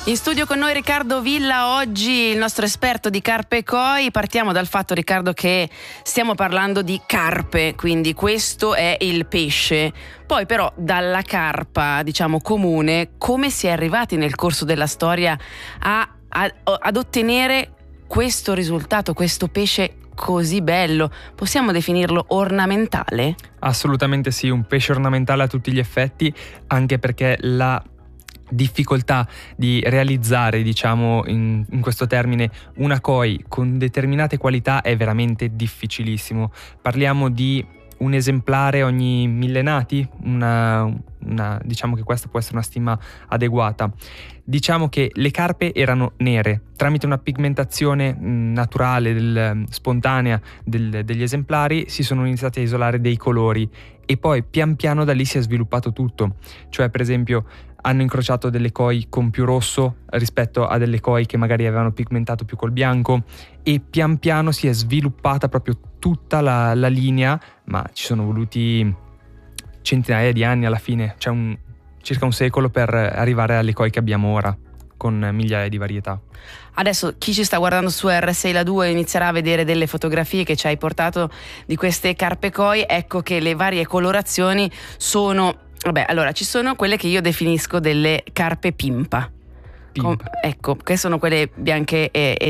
In studio con noi Riccardo Villa, oggi il nostro esperto di carpe e koi. Partiamo dal fatto, Riccardo, che stiamo parlando di carpe, quindi questo è il pesce. Poi però dalla carpa, diciamo comune, come si è arrivati nel corso della storia ad ottenere questo risultato, questo pesce così bello? Possiamo definirlo ornamentale? Assolutamente sì, un pesce ornamentale a tutti gli effetti, anche perché la difficoltà di realizzare, diciamo in questo termine, una koi con determinate qualità è veramente difficilissimo. Parliamo di un esemplare ogni 1000 nati, diciamo che questa può essere una stima adeguata. Diciamo che le carpe erano nere, tramite una pigmentazione naturale, spontanea degli esemplari si sono iniziati a isolare dei colori e poi pian piano da lì si è sviluppato tutto. Cioè, per esempio, hanno incrociato delle koi con più rosso rispetto a delle koi che magari avevano pigmentato più col bianco, e pian piano si è sviluppata proprio tutta la linea, ma ci sono voluti centinaia di anni alla fine, cioè circa un secolo per arrivare alle koi che abbiamo ora, con migliaia di varietà. Adesso chi ci sta guardando su R6 La 2 inizierà a vedere delle fotografie che ci hai portato di queste carpe koi. Ecco che le varie colorazioni sono... Vabbè, allora ci sono quelle che io definisco delle carpe pimpa. Ecco, che sono quelle bianche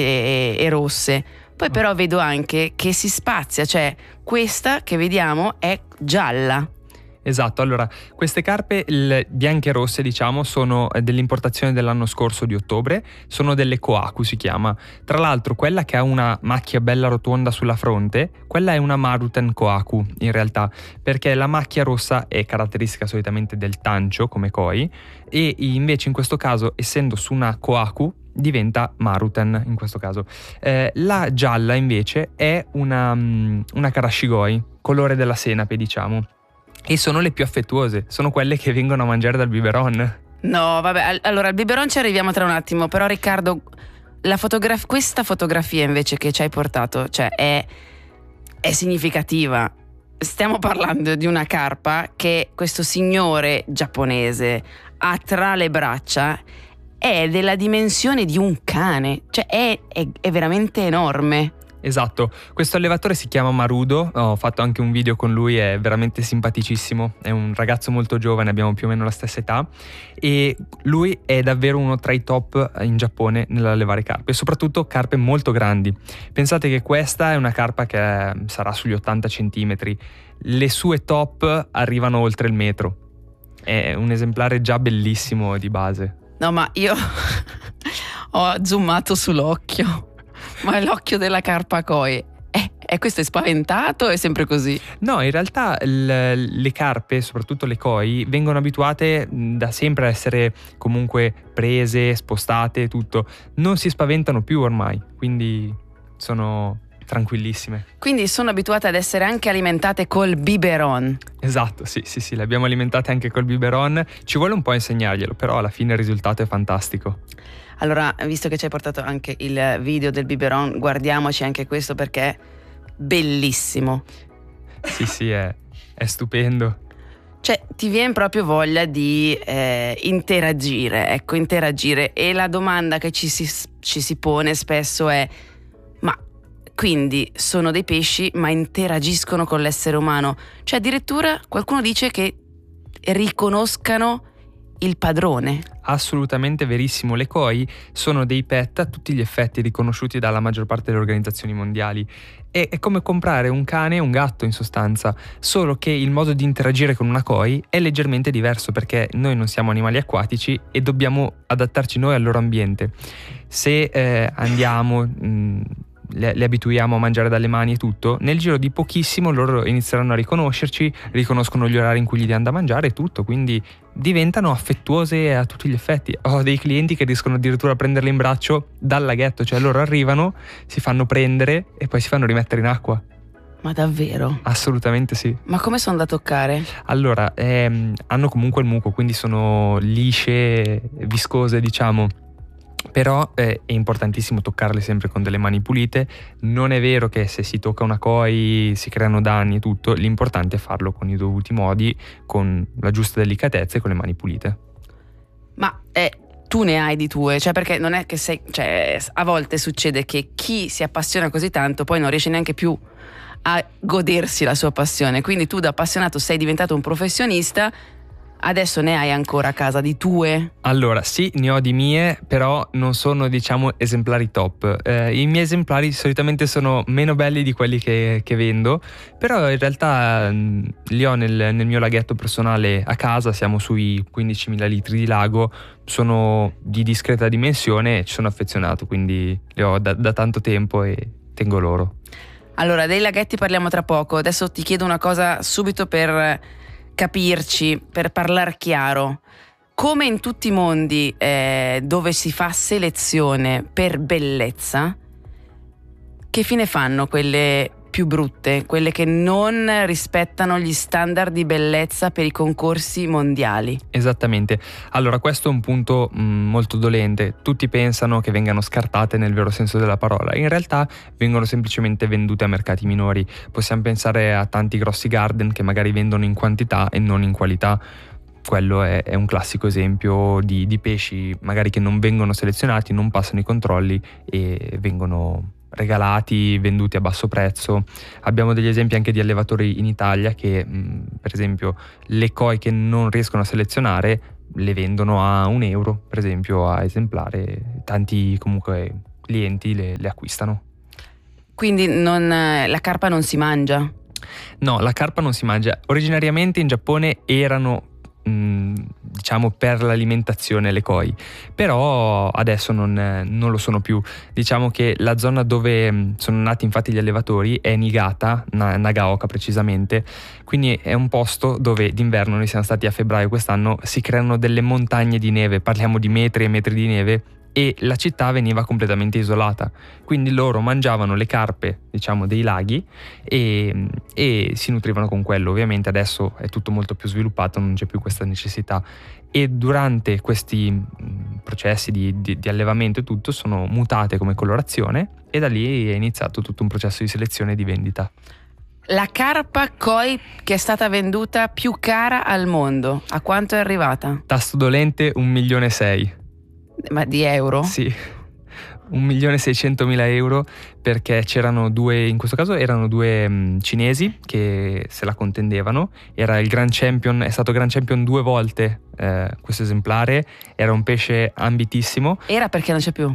e rosse. Poi però vedo anche che si spazia, cioè questa che vediamo è gialla. Esatto, allora queste carpe bianche e rosse, diciamo, sono dell'importazione dell'anno scorso di ottobre, sono delle Kohaku si chiama. Tra l'altro quella che ha una macchia bella rotonda sulla fronte, quella è una Maruten Kohaku in realtà, perché la macchia rossa è caratteristica solitamente del tancio come koi, e invece in questo caso, essendo su una Kohaku, diventa Maruten in questo caso. La gialla invece è una Karashigoi, colore della senape, diciamo. E sono le più affettuose, sono quelle che vengono a mangiare dal biberon. No, vabbè, allora al biberon ci arriviamo tra un attimo, però Riccardo, questa fotografia invece che ci hai portato, cioè è significativa. Stiamo parlando di una carpa che questo signore giapponese ha tra le braccia, è della dimensione di un cane, cioè è veramente enorme. Esatto, questo allevatore si chiama Marudo, ho fatto anche un video con lui, è veramente simpaticissimo, è un ragazzo molto giovane, abbiamo più o meno la stessa età, e lui è davvero uno tra i top in Giappone nell'allevare carpe, e soprattutto carpe molto grandi. Pensate che questa è una carpa che sarà sugli 80 centimetri, le sue top arrivano oltre il metro, è un esemplare già bellissimo di base. No, ma io ho zoomato sull'occhio. Ma l'occhio della carpa koi questo è spaventato? È sempre così? No, in realtà le carpe, soprattutto le koi, vengono abituate da sempre a essere comunque prese, spostate, tutto. Non si spaventano più ormai, quindi sono tranquillissime. Quindi sono abituate ad essere anche alimentate col biberon. Esatto, sì, le abbiamo alimentate anche col biberon. Ci vuole un po' insegnarglielo, però alla fine il risultato è fantastico. Allora, visto che ci hai portato anche il video del biberon, guardiamoci anche questo perché è bellissimo. Sì, è stupendo. Cioè, ti viene proprio voglia di interagire, e la domanda che ci si pone spesso è: ma quindi sono dei pesci ma interagiscono con l'essere umano? Cioè, addirittura qualcuno dice che riconoscano il padrone. Assolutamente verissimo, le koi sono dei pet a tutti gli effetti riconosciuti dalla maggior parte delle organizzazioni mondiali. È come comprare un cane o un gatto in sostanza, solo che il modo di interagire con una koi è leggermente diverso, perché noi non siamo animali acquatici e dobbiamo adattarci noi al loro ambiente. Se andiamo, le abituiamo a mangiare dalle mani e tutto, nel giro di pochissimo loro inizieranno a riconoscerci, riconoscono gli orari in cui gli diamo da mangiare e tutto, quindi diventano affettuose a tutti gli effetti. Ho dei clienti che riescono addirittura a prenderle in braccio dal laghetto, cioè loro arrivano, si fanno prendere e poi si fanno rimettere in acqua. Ma davvero? Assolutamente sì. Ma come sono da toccare? Allora, hanno comunque il muco, quindi sono lisce, viscose, diciamo. Però è importantissimo toccarle sempre con delle mani pulite. Non è vero che se si tocca una koi si creano danni e tutto, l'importante è farlo con i dovuti modi, con la giusta delicatezza e con le mani pulite. Ma tu ne hai di tue, cioè perché non è che a volte succede che chi si appassiona così tanto poi non riesce neanche più a godersi la sua passione, quindi tu da appassionato sei diventato un professionista. Adesso ne hai ancora a casa di tue? Allora sì, ne ho di mie, però non sono esemplari top. I miei esemplari solitamente sono meno belli di quelli che vendo, però in realtà li ho nel mio laghetto personale a casa. Siamo sui 15.000 litri di lago, sono di discreta dimensione e ci sono affezionato, quindi li ho da tanto tempo e tengo loro. Allora, dei laghetti parliamo tra poco. Adesso ti chiedo una cosa subito per capirci, per parlare chiaro. Come in tutti i mondi dove si fa selezione per bellezza, che fine fanno quelle più brutte, quelle che non rispettano gli standard di bellezza per i concorsi mondiali? Esattamente. Allora, questo è un punto molto dolente. Tutti pensano che vengano scartate nel vero senso della parola. In realtà vengono semplicemente vendute a mercati minori. Possiamo pensare a tanti grossi garden che magari vendono in quantità e non in qualità. Quello è un classico esempio di pesci magari che non vengono selezionati, non passano i controlli e vengono regalati, venduti a basso prezzo. Abbiamo degli esempi anche di allevatori in Italia che per esempio le koi che non riescono a selezionare le vendono a €1 per esempio a esemplare. Tanti comunque clienti le acquistano. Quindi la carpa non si mangia? No, la carpa non si mangia. Originariamente in Giappone erano diciamo per l'alimentazione le koi, però adesso non lo sono più. Diciamo che la zona dove sono nati infatti gli allevatori è Niigata, Nagaoka precisamente, quindi è un posto dove d'inverno, noi siamo stati a febbraio quest'anno, si creano delle montagne di neve, parliamo di metri e metri di neve, e la città veniva completamente isolata, quindi loro mangiavano le carpe, diciamo, dei laghi e si nutrivano con quello. Ovviamente adesso è tutto molto più sviluppato, non c'è più questa necessità, e durante questi processi di allevamento e tutto sono mutate come colorazione, e da lì è iniziato tutto un processo di selezione e di vendita. La carpa koi che è stata venduta più cara al mondo, a quanto è arrivata? Tasto dolente, 1,6 milioni. Ma di euro? Sì, 1.600.000 euro, perché c'erano due, in questo caso erano due cinesi che se la contendevano. Era il Grand Champion, è stato Grand Champion 2 volte questo esemplare, era un pesce ambitissimo. Era perché non c'è più?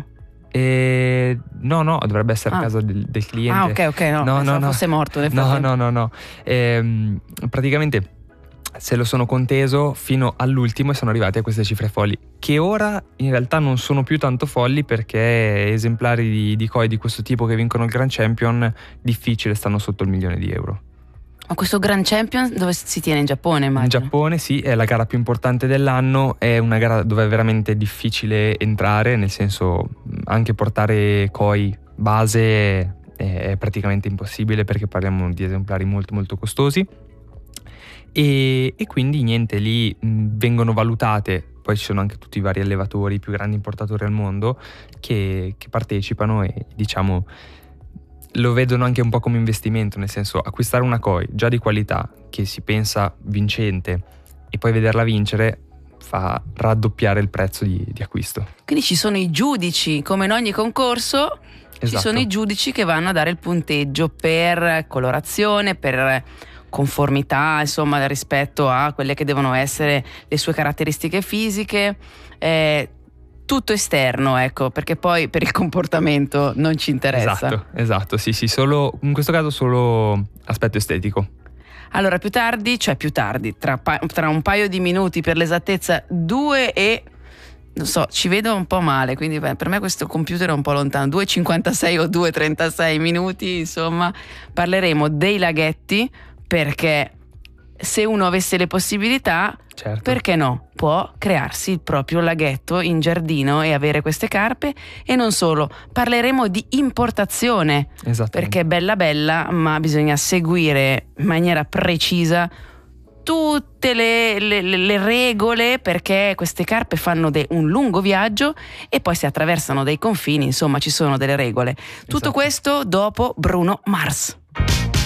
No, dovrebbe essere a casa del cliente. Ok, no, fosse morto nel frattempo. No. Praticamente se lo sono conteso fino all'ultimo e sono arrivati a queste cifre folli, che ora in realtà non sono più tanto folli, perché esemplari di koi di questo tipo che vincono il Grand Champion difficile stanno sotto il €1.000.000. Ma questo Grand Champion dove si tiene? In Giappone, immagino? In Giappone sì, è la gara più importante dell'anno, è una gara dove è veramente difficile entrare, nel senso anche portare koi base è praticamente impossibile, perché parliamo di esemplari molto molto costosi. E quindi niente, lì vengono valutate, poi ci sono anche tutti i vari allevatori, i più grandi importatori al mondo che partecipano e diciamo lo vedono anche un po' come investimento, nel senso acquistare una koi già di qualità che si pensa vincente e poi vederla vincere fa raddoppiare il prezzo di acquisto. Quindi ci sono i giudici, come in ogni concorso. Esatto. Ci sono i giudici che vanno a dare il punteggio per colorazione, per conformità, insomma, rispetto a quelle che devono essere le sue caratteristiche fisiche, tutto esterno, ecco, perché poi per il comportamento non ci interessa. Esatto, sì, solo in questo caso solo aspetto estetico. Allora, più tardi, tra un paio di minuti, per l'esattezza 2 e non so, ci vedo un po' male, quindi per me questo computer è un po' lontano, 2,56 o 2,36 minuti, insomma, parleremo dei laghetti, perché se uno avesse le possibilità, certo, perché no? Può crearsi il proprio laghetto in giardino e avere queste carpe. E non solo, parleremo di importazione, perché è bella, ma bisogna seguire in maniera precisa tutte le regole, perché queste carpe fanno un lungo viaggio e poi si attraversano dei confini, insomma ci sono delle regole. Tutto questo dopo Bruno Mars.